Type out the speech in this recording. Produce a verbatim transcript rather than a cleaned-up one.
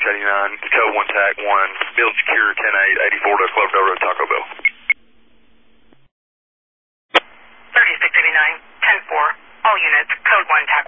eighty-nine, code one TAC one, build secure ten eight, eighty-four to Cloverdale Road, Taco Bell. thirty-six eighty-nine, ten four, all units, code one TAC